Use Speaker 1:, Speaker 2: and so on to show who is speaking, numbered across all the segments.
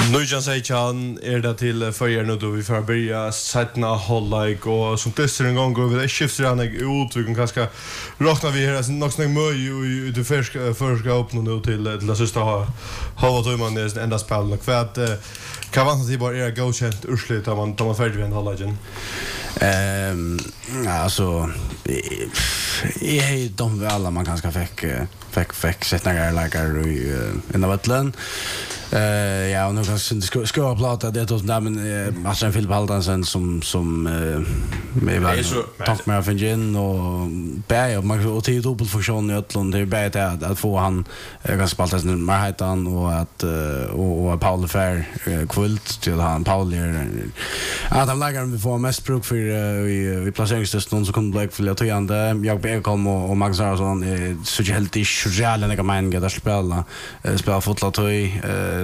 Speaker 1: Nu kan säga kan det till förr nu då vi får börja sätta hållik och som tester en gång går vi skiftar han ut vi kan kanske räkna vi här något snack möj det förska upp nu till det sista ha vad tror man det enda spel och kvart kan vara det bara är godkänt urslut av man tar färdig en hålligen.
Speaker 2: Alltså de alla man kanske fick sätta några läkare i en av vattlen. Ja, och nu kan ska prata det då men alltså en Filip Haldansen som med tack med Fingen och bä och man och till dubbelfunktion i Ötland det är bättre att få han ganska spalta sin marheten och att och Paul Fair kvult till han Paul att han lägger vi får mest bruk för vi placeringstesten så kommer Blake för att ande jag Bergholm och Max Arsson så helt i realen man get att spela fotboll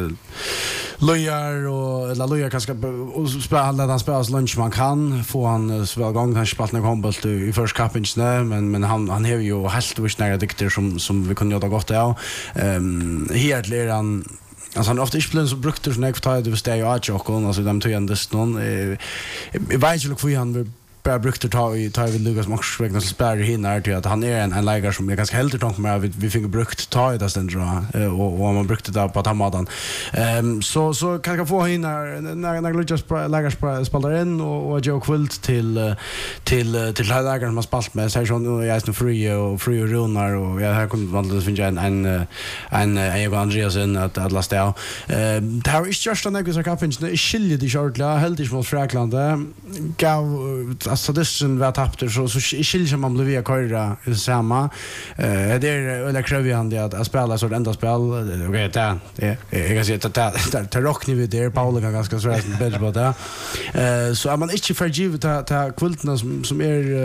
Speaker 2: Lojar och la Lojar kanske spela han spelar lunch man kan få han spela gång han spelar när handboll i första cupen men han har ju helt visst några dikter som vi kan göra gott av helt lär han alltså han ofta inte så brukar så näck för det stay och alltså de två ändå någon jag vet inte hur han bara brukte ta vi Lucas Max vägna så spärr hinner till att han är en lägare som är ganska helt tank med vi fick brukt ta det sen och man brukte det på tamadan så kan jag få hinner när Lucas lägare spelar in och Joe Quilt till lägare som har spelat med så som jag är free och runar och jag här kommer vandla finna en Ego Andreasen att lasta det har är just en Ego Cup i skilje de shortla helt i mot Frankland gav alltså det som var tappt så skiljer som man blev via köra samma det är eller kräver han det att spela så enda spel okej det jag kan säga att ta rockni vid där Paul kan ganska så här bättre på det så är man inte förgivet ta kvultna som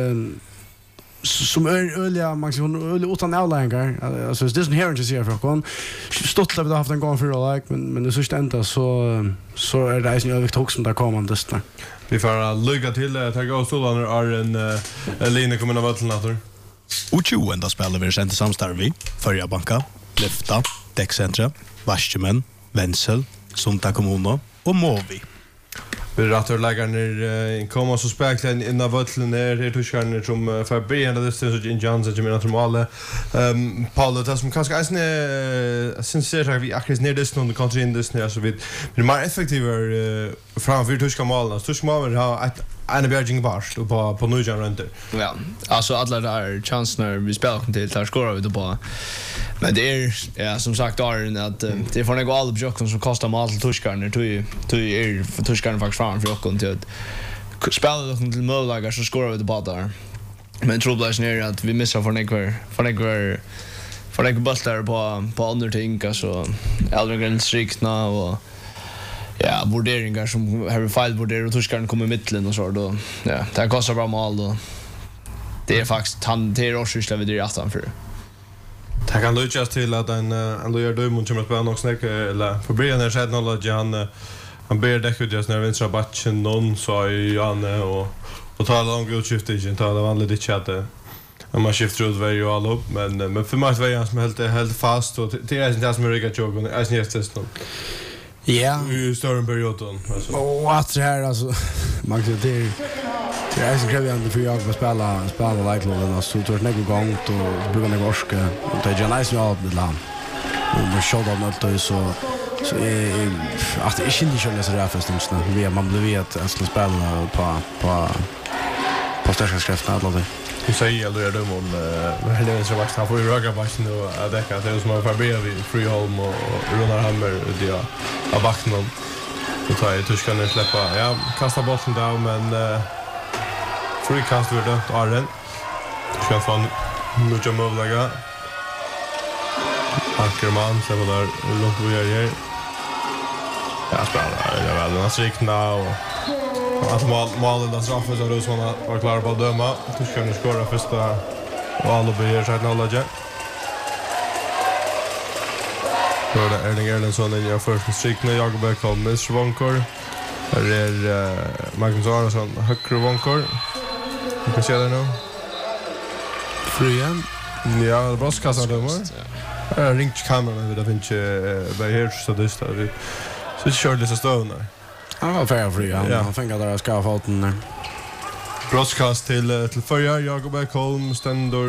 Speaker 2: öliga maximum utan avlängar alltså det är sån här inte ser för kon stottla vi har haft en gång för men det sista ända så är det ju övrigt också som där kommer det där.
Speaker 1: Vi får lycka till att ta gå stolarna är en linje kommer av vattnator.
Speaker 3: Och 20 ända spelar vi sent samstarv vi Förja banka, Lyfta, Däckcentra, Varskemen, Vensel, Sunta kommun och Movi.
Speaker 1: Vi rattar lägger kommer så speklen in av vattnen är tuskarna som för början det så in Johnson som är normala. Paul det som kanske är sincere vi akkurat ner det någon country in det så vi mer effektivare framför tuskmålen. Tuskmålen har en bjärging bars på Nujan Renter.
Speaker 4: Ja, alltså alla där chanserna vi spelar till där skorar vi då på. Men det är ja som sagt att det får gå alla blocken som kostar mal till tuskarna till för tuskarna faktiskt fram för och till att spela till målläggare så skorar vi det bara där. Men trouble är att vi missar för några bollar på andra ting alltså Eldren strikna och ja, värderingar som har fel värderar och tuskarna kommer i mitten och så då ja, det kostar bra mal då. Det är faktiskt han till Rorsysla vi det åt för.
Speaker 1: Det kan lyckas till att en Lojar Dömon kommer att spela något snack eller för början när skedde något han ber det ut just när vänstra backen någon så är Janne och tar lång utskiftning tar det vanligt det chatte. Man skiftar ut varje all upp men för mig var jag som helt fast och det är inte som rygga jogg och är snäst någon.
Speaker 2: Ja.
Speaker 1: I större perioden alltså.
Speaker 2: Och att det här alltså man kan det är så krävande för jag att spela likelådan alltså så tror jag gång och bygga en gorska och det är nice jobb med land. Och vi showed up något så att det är inte så där förstås vi man blev att spela på störskräfterna alltså.
Speaker 1: Du säger eller är de om det så vart han får ju röga backen och täcka det som har förbi vid Freeholm och Runar Hammer det av backen och tar ju tuskarna släppa ja kasta bollen där men free cast vid det Arren ska få mycket mållägga Ackerman så där långt vi är ja spelar jag väl några strikna och att målen där straffar så Rosman var klar på att döma. Tuskarna skåra första och alla blir så att nolla. Då är Erling Erlendsson in i första strikna Jakob Bergholm med Svankor. Här är Magnus Arason högre Vankor. Du kan se det nu.
Speaker 2: Frien.
Speaker 1: Ja, brostkassan dömer. Ringt kameran vid att inte bara här så det står vi Så det kör lite stövnar.
Speaker 2: Han var färgfri, han fängade där ska foten där.
Speaker 1: Broadcast till förra Jakob Ekholm ständer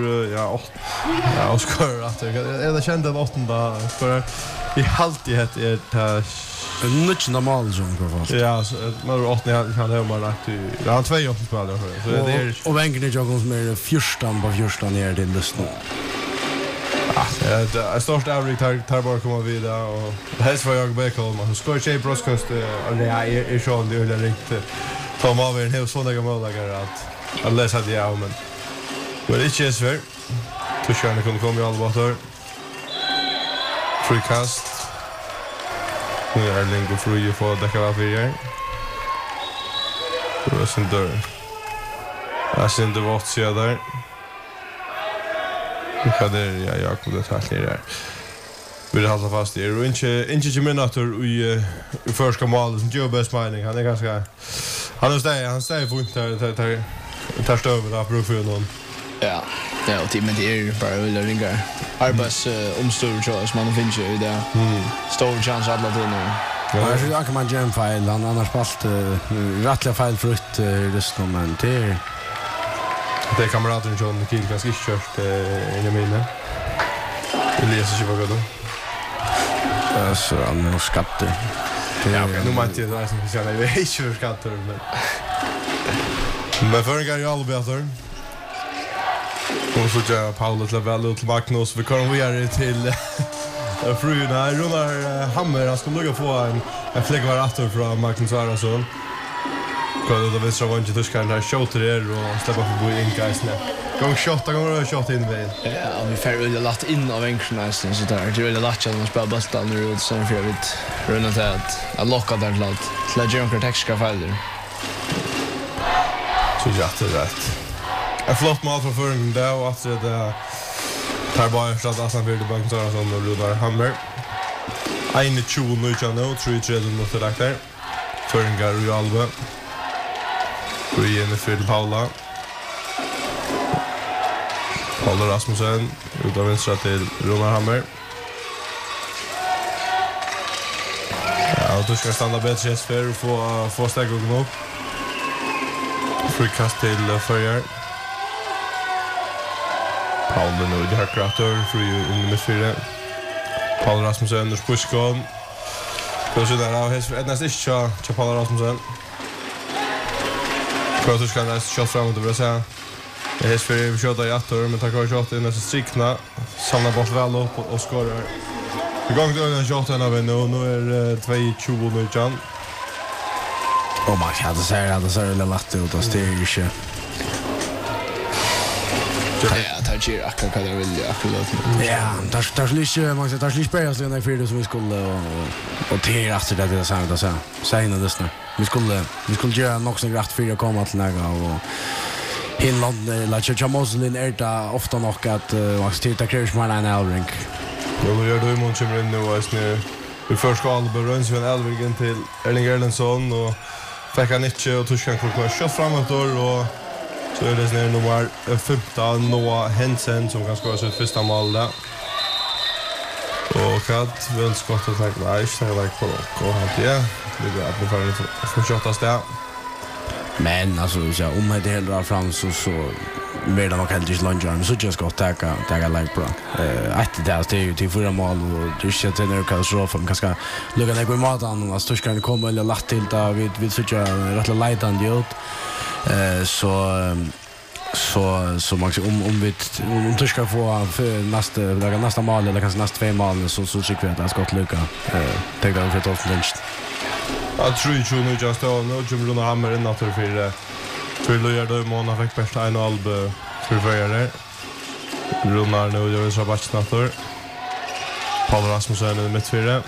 Speaker 1: Oscar att det kände att åttonda för i halvtighet är det
Speaker 2: mycket normal som går fast.
Speaker 1: Ja, man har åttonda kan det vara rätt. Det har 2 åttonspelare så det är
Speaker 2: och vänken är jag som är 14 ner till lyssna.
Speaker 1: Ja, störst average tar bara komma vidare och helst för Jakob Ekholm så ska ju broadcast och det är så det är riktigt. Tom av en hel sånna målläggare att läsa det ja men det är inte svårt. Tuscharna kunde komma i allvar. Frikast. Nu är Lingo Fruje för det kan vara för. Rosendor. Asinder vart så där. Vad det Jakob det tacklar där. Vi håller fast i inte minuter i första målet som gör bäst mening. Han är ganska han säger fint tar stöver där för någon.
Speaker 4: Ja, och teamet är bara vill ringa. Arbets omstor chans man finns ju där. Stor chans alla då nu.
Speaker 2: Ja, så kan man jam file han annars spalt rättliga file för ut just nu men
Speaker 1: det kameraten John Kiel ganska kört in i minne. Elias är ju bra då.
Speaker 2: Så han har skatte.
Speaker 1: Ja, nu måste jag dra som vi säger, vi är inte för skatter men för en gång är alla bättre. Och så jag Paulus Lavelle till Magnus vi kommer vidare till Fruna Runar Hammer han ska nog få en fläckvar åter från Magnus Arason. Kolla då visst så var inte Tyskland där shooter där och släppa för bo in guys nu. Gång shot in väl.
Speaker 4: Ja, vi får väl lätt in av enkelnästen så där. Det är väl lätt att man spelar bollen nu ut sen för vet runna till att locka där lat. Släger en tekniska fel.
Speaker 1: Så jätterätt. En flott mål från förringen där och att det tar bara så att Aslan blir det bank så som Rudar Hammer. 1-2 nu kan nå 3-3 mot det där. Förringar och Alba. Vi är för Paula. Paula Rasmussen ut av vänstra till Rudar Hammer. Ja, då ska stanna bättre för att få steg och gå upp. Frikast till Förjar. Paul nu i det krater för ju in med fyra. Paul Rasmussen Anders Puskon. Då så där av häst nästan inte så Paul Rasmussen. Kroatus kan nästan shot framåt och så. Det är för vi skjuter i åter men tackar shot in nästan strikna. Samla bort väl upp och skorar. Igång då den shoten av nu är 2-2 nu Jan.
Speaker 2: Och man kan säga att det är lätt ut att det är ju
Speaker 4: Ja, tar ju akkurat kan det väl akkurat.
Speaker 2: ja, tar lite man ska ta lite spelare när för som vi skulle och till efter det så här så säger det snart. Vi skulle göra något så rätt för att komma till näga och Finland la Chacha Moslin är det ofta nog att man ska titta Krishman en Elrink.
Speaker 1: Då gör du emot kommer in nu och snö. Vi först ska alla beröns från Elvigen till Erling Erlendsson och fick han inte och Tyskland kunde skjuta framåt och så är det snär nummer 15 Noah Hensen som kan skåra sitt första mål där. Och Kat vill skotta tack nej, så jag på och han det ligger att vi får skjutas där.
Speaker 2: Men alltså så om det hela fram så mer än vad kan det lunch men så just gå ta like bra. Att det är ju till förra mål och det är inte när katastrof man ska lugga ner i maten och så ska det komma eller lätt till där vi så jag rätt lite ut. Så man om du ska få för nästa mål eller kanske nästa 2 mål så tycker vi att det ska gå lucka. Tänker jag för att lunch.
Speaker 1: Jag tror ju nu just då nu Jumruna Hammer in att för Lojar då måna fick bästa en alb för förare. Runar nu gör så batch natur. Paul Rasmussen i mittfältet.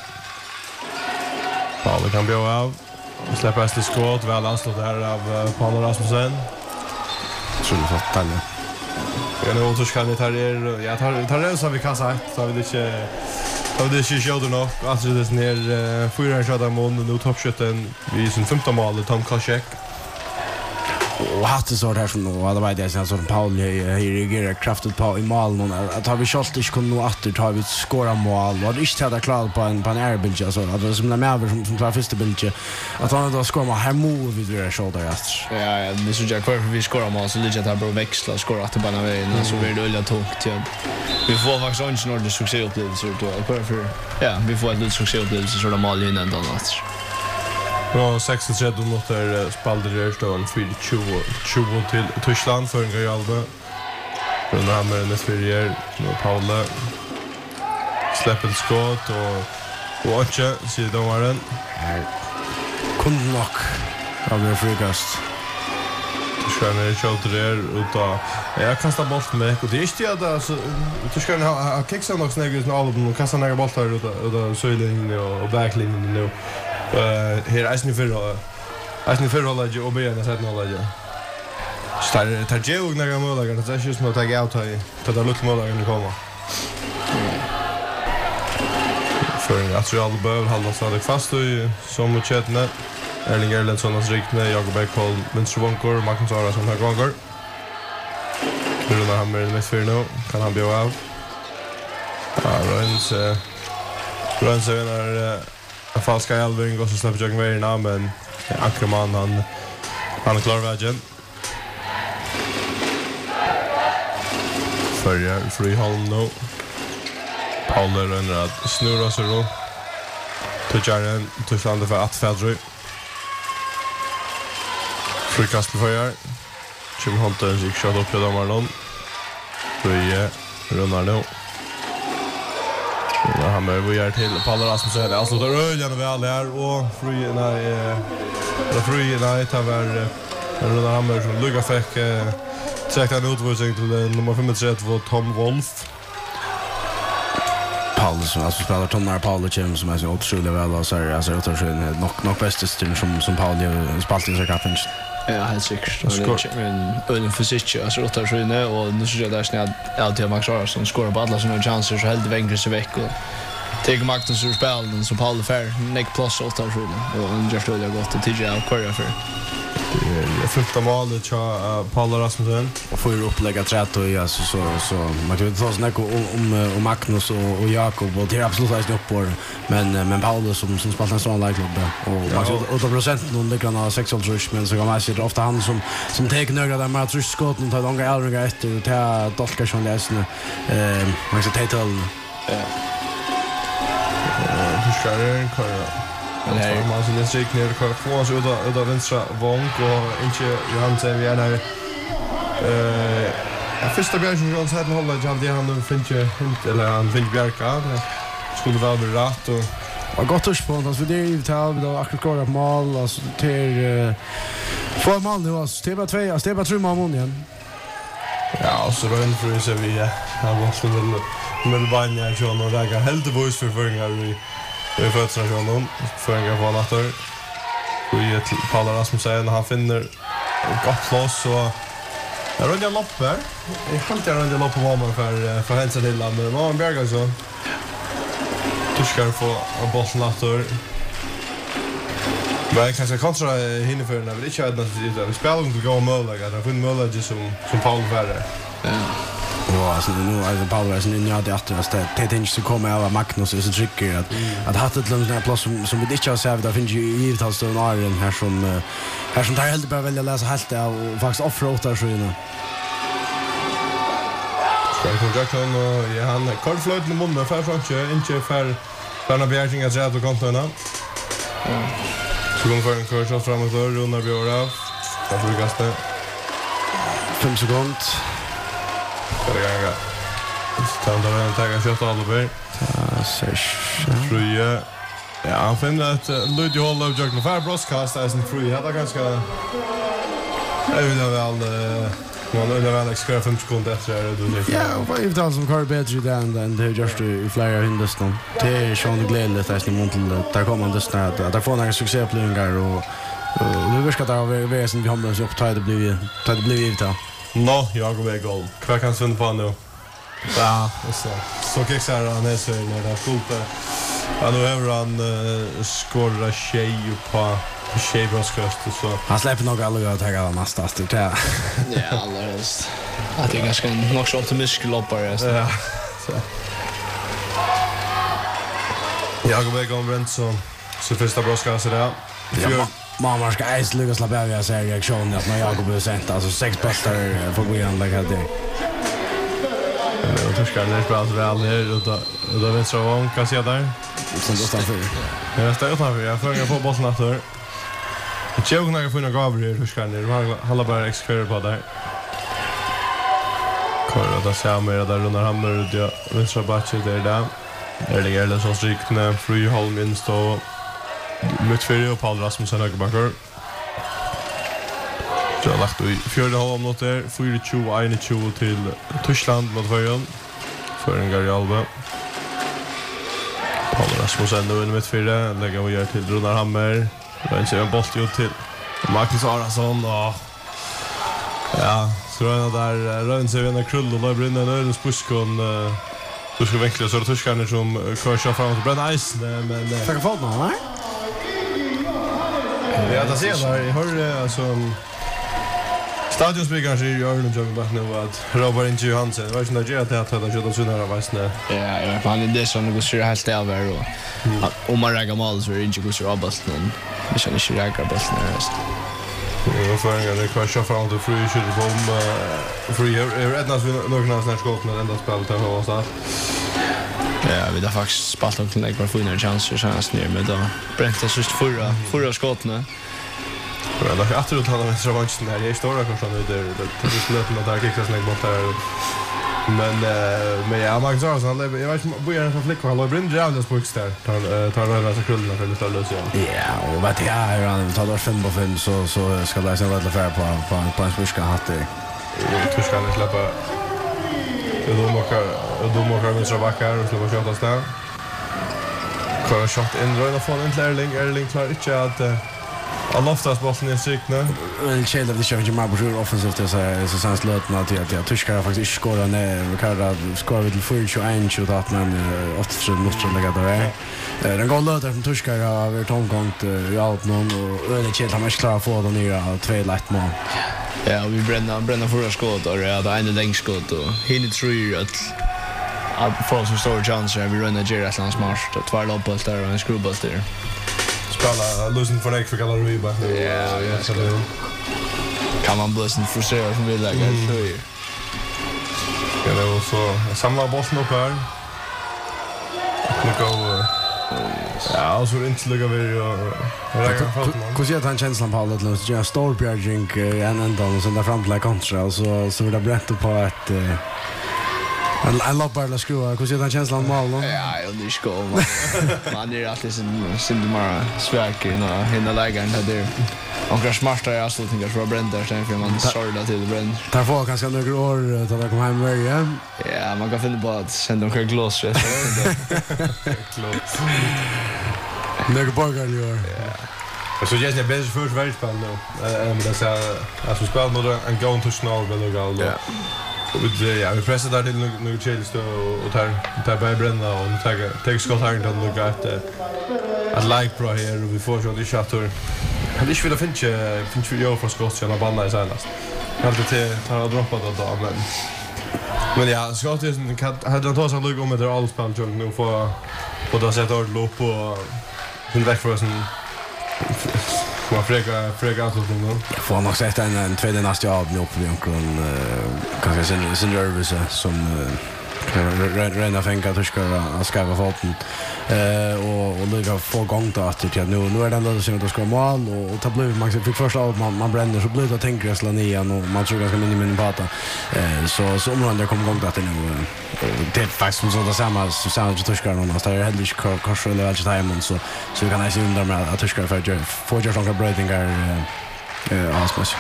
Speaker 1: Paul kan bli av. Släpper efter skott väl anslått här av Paul Rasmussen.
Speaker 2: Så det får ta det.
Speaker 1: Jag nu återskall det här jag tar det så vi kan säga så vi det inte och det är ju själva nog att det är ner 4 skott av mål nu toppskytten vi sin 15 mål Tom Koschek.
Speaker 2: och hatt det så här som då hade varit det sen som Paul reagerar kraftigt på i mål att har vi skott inte kunde nå åter tar vi skora mål och det inte hade klart på en airbill alltså att det som med som tar första bild att han då skora här mot vid det shoulder
Speaker 4: ja det så jag kvar för vi skora mål så ligger det här bra växla skora att bara vägen så blir det öliga tungt vi får faktiskt inte någon succéupplevelse då kvar för ja vi får ett succéupplevelse så de mål in ändå annars.
Speaker 1: Och 36 minuter spelade det stån 4-20 till Tyskland för en Galbe. Från Hammer Nesferier och Paula släpper skott och Oche ser domaren.
Speaker 2: Kunde nog av det frikast.
Speaker 1: Tyskland är kört där utav jag kastar boll med och det är inte att alltså Tyskland har kicksat något snäggt när alla kastar några bollar utav söjlen och backlinjen nu. Här är ni för hålla ju och börja sätta nolla ju. Tar ju och några mål där det är just med att ta out här. Ta det lite mål där komma. För att jag behöver hålla sig fast i som mot chatna. Erling Erlandssons rikne, Jakob Ekholm, Münster Wonkor, Magnus Arason här gånger. Bruna Hammer i mitt nu. Kan han bli av? Ja, Röns är falska Elving och så släpper jag vägen men Ackerman han är klar vägen. Förra Friholm nu. Paul rönner att snurra sig då. Toucharen Tyskland för att Fedry. Frikast för jag. Jim Hunter gick shot upp på Marlon. Fröje rönnar nu. Ja, han är vi är till Paul Rasmussen. Alltså där röjande väl där och Fröje nej tar väl rönnar Hammer som Luga fick sagt han utvisning till nummer 35 Tom Wolf.
Speaker 2: Paul som alltså spelar Tonnar Paul Chem som är så otroligt väl och så är alltså nog bästa stund som Paul spelar i så kapen.
Speaker 4: Ja, helt säkert. Men ölen fysik alltså åt så inne och nu så där snäll alltid Max Arason skorar på alla såna chanser så helt vängre sig veck och tar Magnus ur spelen så Paul Fair neck plus åt så och en just det gott att TJ av Korea för.
Speaker 1: Det är fullt av mål till Paul Rasmussen.
Speaker 2: Och får ju upplägga trätt och alltså så man kan inte ta snacka om Magnus och Jakob och det är absolut inte upp men Paul som spelar en sån klubb och 8% någon det kan ha 6-0 men så kan man se ofta han som tar några där med trusskott och tar långa allringar efter och tar dolkar som läsna man ska ta till
Speaker 1: Förskären Nej, man så det gick ner kvar från oss ut av vänstra vånk och inte Johansson vi är där. Första bjärken Johansson hade hållit jag det han finns inte eller han finns bjärka. Skulle väl bli rätt och
Speaker 2: gott att spela så det är ju tal då akkurat går på mål alltså till för mål nu alltså det var 2 alltså det var 3 mål igen.
Speaker 1: Ja, och så var det för så vi har varit så med Vanja John och Raga helt voice för förringar vi får träffa honom förringar på natten. Vi Paul Rasmussen han finner gott loss och jag rundar lopp här. Jag kan inte runda lopp på mål för hälsa till men var en berg alltså. Tyskar få bollen natten. Men kanske kontra hinner för när vi inte hade något vi spelar inte gå mål där det finns mål som Paul Ferrer.
Speaker 2: Ja. Och alltså nu är det Paul Ferrer in i det inte så kommer av Magnus så trycker att ha ett lugnt där plats som vi inte har sett där finns ju i talstön Iron här som tar helt bara välja läsa helt och faktiskt offroadar så inne.
Speaker 1: Jackson och ja han kallflöjt med munnen för Frankrike inte för Berna Bjärking att rätt och kontorna. Så går för en kurs framåt och rundar Björn. Där får vi kasta.
Speaker 2: 5 sekunder.
Speaker 1: Ska det ganga. Stannar den tagar kött Oliver. Fröje. Ja, han finner att Ludvig håller av Jackson för broadcast är sin Fröje. Det är ganska jag vet väl man undrar väl extra 5 sekunder efter det du
Speaker 2: ja, och i tal som kör bättre än det just i flera hindeston. Det är Sean Glade där i montel där kommer det snart att få några succéupplevelser och nu vill ska ta väsen vi hamnar så upp det blir det.
Speaker 1: Jag går med gol. Kvar kan sund på nu. Ja, så kicksar han är så när det fullt Ja, nu har han skorrat tjej på tjejbrottsköst så.
Speaker 2: Han släpper nog aldrig att ta alla nästa steg. Ja,
Speaker 4: allra helst. Att det är ganska nog så optimistisk loppare.
Speaker 1: Ja. Jag går väg om Brentson. Så första brottsköst där.
Speaker 2: Mamma ska äts lyckas släppa av sig reaktionen att när Jakob är sent alltså 6 bollar för början lägga det.
Speaker 1: Och Tuskar när spelar väl här och då vet så vad kan se där.
Speaker 2: Som då står för.
Speaker 1: Ja, står utanför. Jag får på bollen efter. Jag när jag får några Gabriel Tuskar när håller bara exekvera på där. Kör då ser mer där runt Hammer och jag vänstra backen där. Där ligger det så strikt när Friholm inst och Mittfältet och Paul Rasmussen högerbackar. Så har lagt i fjärde halvminut 4-2-1-2 till Tyskland mot Sverige. För en Gary Alba. Paul Rasmussen nu i mittfältet. Lägger vi till Runar Hammer. Den ser en boll ut till Marcus Arason. Ja, så där rön sig vänner Krull och Löbrinne nu den spuskon. Du ska vänkla så är det tyskarna som kör fram till Bränn Ice men
Speaker 2: tackar för det va?
Speaker 1: Ja, det ser där. Jag hör alltså stadionsbyggaren säger ju Arnold Jung back nu att Robert Inge Johansson var ju när jag att han gjorde så nära väsna.
Speaker 4: Ja, jag fan det som går så helt över och om man räknar mål så är inte går så abast men det känns inte räkna bäst när
Speaker 1: och för en kvar så fram till free shoot bomb free Rednas några såna skott med ända spelet här och så.
Speaker 4: Ja, vi har faktiskt spalt upp till några fina chanser så här ner med då. Brent det just förra skotten.
Speaker 1: Ja, det är absolut han med revanschen där. Jag står där kanske nu det slut med där kickas lägg bort där. Men ja, Max Johnson han lever. Jag vet inte börjar en flick han har brind jävla spooks där. Tar några så kullarna för lite lös igen.
Speaker 2: Ja, och vad det är han tar då 5 så ska det sen vara fair på en spuska hatte.
Speaker 1: Tyskarna släppa då måste vi så backar och slå skott oss där. Kör shot in röna från en Erling klarar inte att Aloftas bollen i sikne.
Speaker 2: En child av det kör ju mer offensivt så sen slutna att tyskar faktiskt inte skora ner. Vi kan skora vid 4-21 att men 8 minuter lägga där. Den går löter från tyskar över tomgångt i allt någon och öde child har inte klarat få den nya 2-1 mål.
Speaker 4: Ja, vi bränner förra skott och det är en längskott och hinner tror att få så stor chanser vi rönnar Gerard Landsmarsch och två loppbollar där och en skrubboll där.
Speaker 1: Spela lösen för för galleri bara.
Speaker 4: Ja, så det kan man bli frustrerad som vill lägga så.
Speaker 1: Ja, det var så samla bollen upp här. Nu går ja, så inte lägga vi och räcka fram.
Speaker 2: Hur ser han känslan på allt lös? Jag står Björgink en ända och sen där fram till kontra så vill det bränta på ett en loppar la skruva. Hur ser han känslan på allt?
Speaker 4: Ja, det ska man är alltid sin mera svärk i hela lägen där. Och kanske smartare jag så tänker för Brender sen för man sorglar till Brend.
Speaker 2: Tar få ganska några år att de kommer hem igen.
Speaker 4: Ja, man kan finna på att sända några glas rätt.
Speaker 1: Klart.
Speaker 2: Några borgar i år.
Speaker 1: Ja. Så jag är bäst för världsspel nu. Men det så att vi spelar mot en gång till snall väl och all. Ja, vi pressar där till några chills och tar bara bränna och tar skott här till några att like pro här och vi får så det chatter. Han vill finna ju för skott så banna i senast. Jag hade till tar droppat då men ja, skott hade tagit så lugg om det all spel jag nu får på det sättet att lopp och sen väck för oss man frega avslutningen.
Speaker 2: Jag får nog sätta en tredje nästa jobb nu på en kanske sen nervös som rena fänka tyskar att skriva foten och lägga få gång då att nu är det ändå så att det ska mål och ta blue man fick första av man bränner så blir det tänker jag slå nian och man tror ganska minimum pata så om det kommer gång då att nu det är faktiskt som så det samma tyskar någon så är heller inte kanske eller alltså time så vi kan se under med att tyskar får göra några brödingar aspas.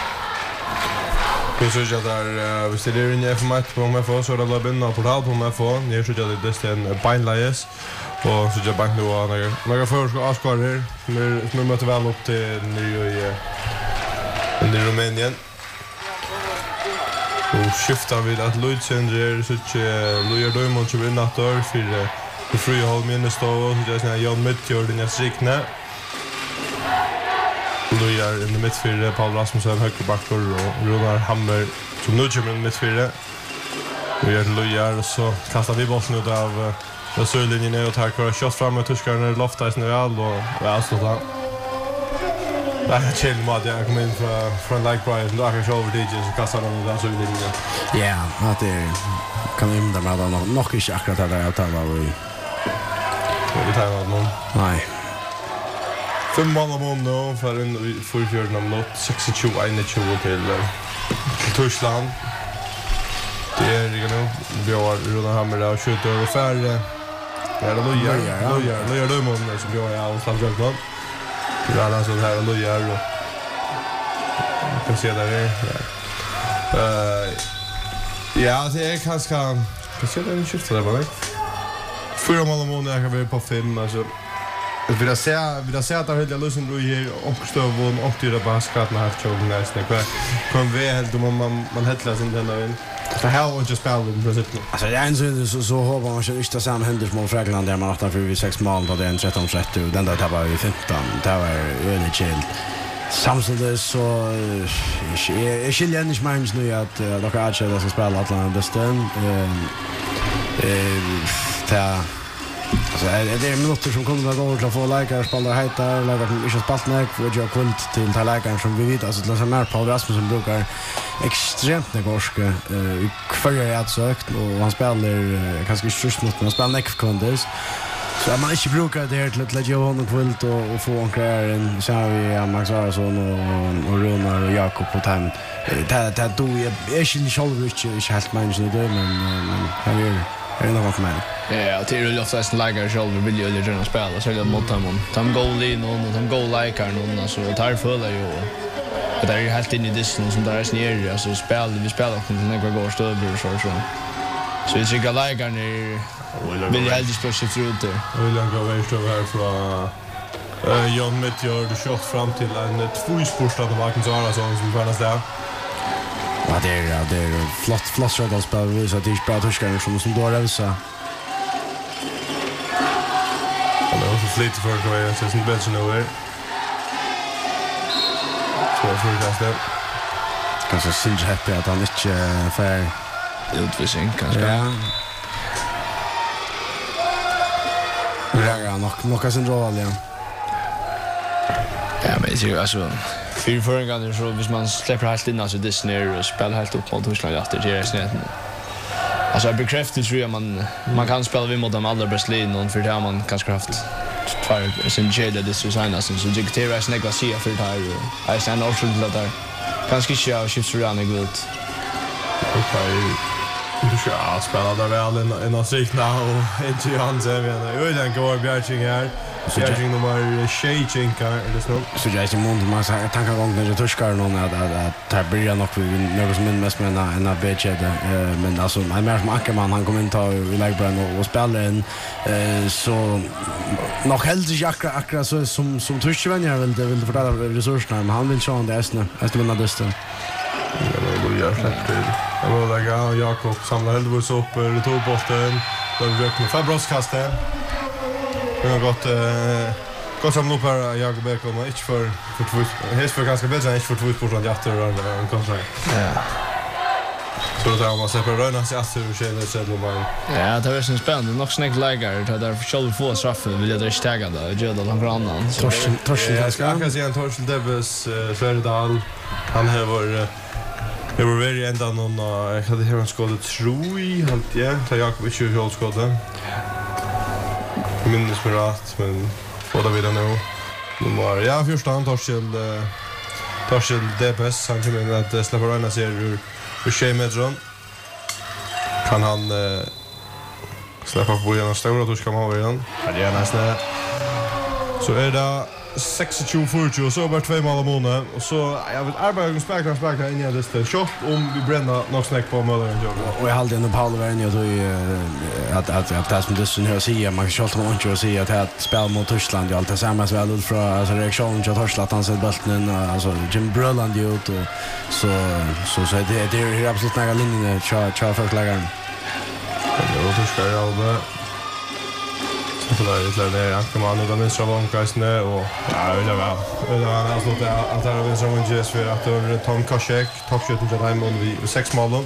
Speaker 1: Nu så jag där vi ser det in i F1 på mig för så det labben på portal på mig för ni så jag det en bindlayes och så jag bank nu och några för avskårer som möter väl upp till i Rumänien. Och skiftar vi att Lloyd Sender så Lloyd Diamond som vinner för Frihåll minnes då, det är sån här Jan Midtjord i strikne. Lujar in the midfield, Paul Rasmussen, högerbackor och Runar Hammer som nu kommer in i midfield. Vi gör Lujar och så kastar vi bollen ut av Söderlinjen ner och tar kvar shot fram med tyskarna Loftais när all och avslutar. Det är chill mod jag kommer in från like Brian då kan jag över DJ så kastar de där Söderlinjen.
Speaker 2: Ja, att det kan ju inte med nog inte akkurat där jag tar var
Speaker 1: vi tar någon.
Speaker 2: Nej.
Speaker 1: 5 mål om nu för en fullfjörd minut 26-21 till Tyskland. Det är det nu. Vi har Runar Hammer och skjuter och färre. Det är Lujar Dumon som gör jag och Slamjölkman. Det är alltså här Lujar och man kan se där ja, det är kanske kan se det en skifta där bara. 4 mål om nu kan vi på 5 alltså. Vi där ser att det höll lösen då här och stövon och det bara skattna här chocken nästan. Kom vi helt man hettlar sin den där. Så här och just spela i princip.
Speaker 2: Alltså det är en så hoppas man inte det samma händer mot Frägland där man har för 6 mål då det är en 13-30 och den där tappar vi 15. Det var väldigt chill. Samtidigt så jag skiljer inte minst nu att de har att ska spela Atlanta Destin. Alltså det är minuter som kommer att gå till att få läkare spela hejtar, läkare som inte spelat näck för att jag kult till läkaren som vi vet alltså till exempel Paul Rasmussen brukar extremt negorska i kvarje att sökt och han spelar kanske just mot han spelar näck för kundis. Så man inte brukar det här till att ge honom kult och få en karriär så har vi Max Arason och Runar och Jakob på time. Det då är inte själv inte helt människan det men här är det något mer.
Speaker 4: Ja, det är ju ofta en lägare själv vill ju gärna spela så mot dem. De goal in och de goal likar någon så tar följer ju. Det är ju helt in i distance som där är ner alltså vi spelar på några gånger stöber så. Så vi tycker likar ni vill ju helst spela sig ut där.
Speaker 1: Och vill gå väst över här från Jan Midtjord shot fram till en tvåspårstad av Marcus Arason som fanns där.
Speaker 2: Ja, det är flott så att spela vi så att det är bra tyskar som då rövsa.
Speaker 1: Och det är också lite för att det är inte bättre nu här. Så jag får kasta.
Speaker 2: Kanske syns happy att han inte för
Speaker 4: utvisning kanske.
Speaker 2: Ja. Ja, nog sin roll igen.
Speaker 4: Ja, men det är ju alltså för förgången så hvis man släpper helt in alltså Disney och spelar helt upp mot Tyskland efter det är snett. Alltså bekräftat tror jag man kan spela vid mot de allra bästa linjen för det har man kanske haft två sin jada det så signas så dikterar jag snägga se för det här. Jag sen också det där. Kanske inte jag skiftar runt och ut.
Speaker 1: Okej. Du ska spela där väl en avsikna och inte han säger vi. Jag den går Bjärching här. Så jag tycker nummer shading kan det så.
Speaker 2: Så jag är inte man så jag tänker gång när det tyskar någon att ta börja nog något som mest med en BC men alltså jag mer som Ackerman han kommer inte i Lägbrand och spela en så nog helt akkurat så som tyskvänner vill förtälla resurserna men han vill köra det efter den där
Speaker 1: Ja, det gör det. Jag vill lägga Jakob samlar Helvus upp returbollen. Då brukar med Fabrosskaste. Det har gått samla upp här Jakob Ekholm inte för helst för ganska bättre inte för 2% jätter och en kontrakt.
Speaker 4: Ja.
Speaker 1: Så då man ser på röna sig att det känner sig då man.
Speaker 4: Ja, det var så spännande. Nog snägt lägare det där själv få straff vill jag direkt tagga då. Jag gör det någon annan.
Speaker 2: Torsten
Speaker 1: jag ska säga en Torsten Debbes Sverdal. Han har det var väldigt ända någon jag hade här en skåd tror i halt ja ta Jakob i 20 skåda. Minns mig rätt men vad det vill nu. Nummer ja första han Torsten Debbes han kommer att släppa röna sig ur Schemetron. Kan han släppa på igen och stora då ska man ha igen. Det är nästan så är det 26-40 och så bara 2 mål månader och så jag vill arbeta spela in i det shot om vi bränner något snack på målen
Speaker 2: och jag hade ändå Paul var inne och att det som det sen hör sig man kan ju inte säga att spela mot Tyskland allt det samma så väl ut från alltså reaktionen till Tyskland han sätter bollen alltså Jim Bröland ut och så det är absolut några linjer för förläggaren.
Speaker 1: Det var Tyskland ja. Så det är Ackerman och den vänstra långkastne och ja, det var han har slått att det är vänstra långkast för att Tom Koschek toppskjuten till Raymond vid 6 mål.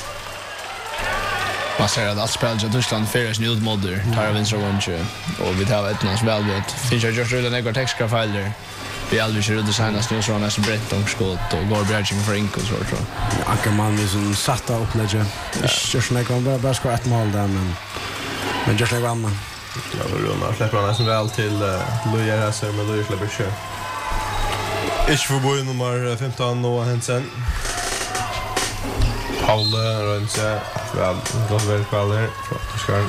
Speaker 4: Man ser att allt spelet i Tyskland färdas nu utmåder, tar av vänstra långkast och vi tar ett något väldigt. Finns jag just rulla några textgraffiler. Vi aldrig kör ut det senast nu så har nästan brett om skott och går brädging för inkos så tror jag.
Speaker 2: Ackerman är som satta upplägget. Just när kan bara skåra ett mål där men just när vann.
Speaker 1: Ja, då rullar släpper han nästan väl till Luja här men Luja släpper kör. Ich förbi nummer 15 Noah Hansen. Paul Rönse väl väldigt bra där från Tyskland.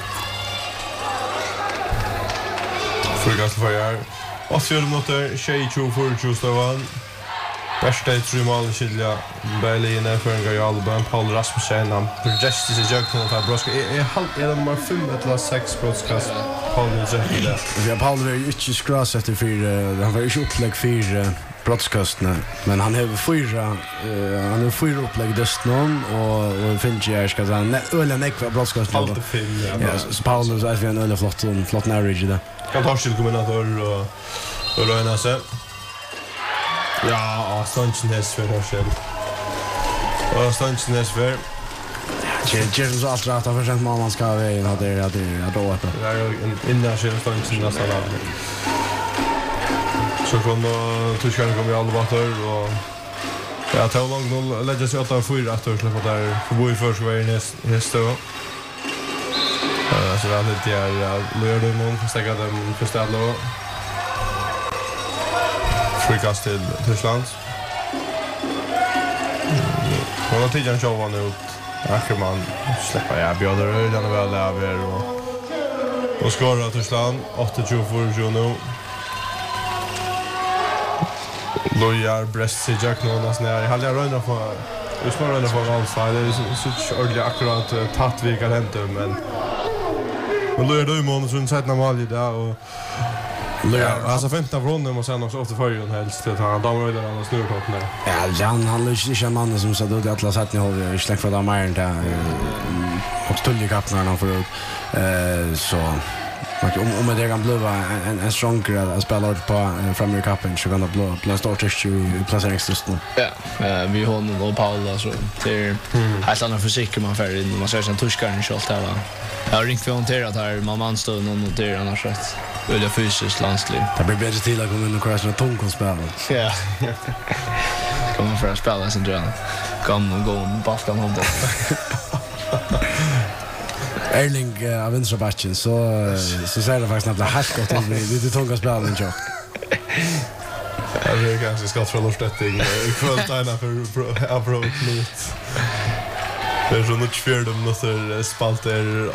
Speaker 1: Frugast för jag. 8 minuter, 24 stavan. Bästa 3 mål skilja Berlin för en Galban Paul Rasmussen han precis i jag kan ta broska är det nummer 5 eller 6 broadcast Paul Zecchia.
Speaker 2: Ja, Paul är ju inte skras efter för han var ju upplägg för broadcasten men han har fyra upplägg just nu och finns ju ska säga öle nekva broadcasten.
Speaker 1: Allt fin.
Speaker 2: Ja, så Paul så är vi en öle flott narrage där.
Speaker 1: Kan ta till kommentator och röna sig. Ja, Stanchen för Horsel. Och Stanchen för.
Speaker 2: Kjell så allt rätt för sent man ska vägen hade det då att.
Speaker 1: Det är en innerskön Stanchen nästan av. Så kommer Tyskland kommer alla bator och ja, ta långt noll lägger sig åt 4 att släppa där förbi försvararen nästa. Så det är lite lördag imorgon för stäcka dem för ställa. Frikast till Tyskland. Och då tidigare kör han ut. Ackerman släpper jag bjöder den väl där och skorar Tyskland 8-24 nu. Lojar Brest sig Jack nu nästan är halva runda för Usmarna på Valsa. Det är så ordentligt akkurat tatt vi kan hämta men Lojar då imorgon så sätter man mål i det och ja, alltså 15 från och sen också efter förrjun helst att han damer eller andra snurrklockor.
Speaker 2: Ja, Jan han är inte en man som så då alla sätt ni har släkt för de mer där och stullig kapnarna för så om det kan bli en stronger att spela ut på framre kappen så kan det bli stort i placeringslistan.
Speaker 4: Ja, vi har och Paul så det är helt annan fysik man för in man ser sen Tyskland shot här. Jag har ringt för hanterat här man står någon noterar annars rätt. Öliga fysiskt landsliv.
Speaker 2: Det blir bättre till att komma in och crasha med tonkonspel.
Speaker 4: Ja. Kommer för att spela sen tror jag. Kan gå med baskan hand.
Speaker 2: Erling av vänstra backen så ser det faktiskt att det här ska till lite tonkonspel och
Speaker 1: Ja, det är kanske skatt från Lorstetting kvälltajna för approach. Det är så mycket fjärde minuter spalt är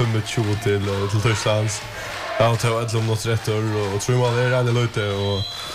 Speaker 1: 8-25 till Tysklands. Ja, det var ett minuter rätt och tror man är alldeles ute och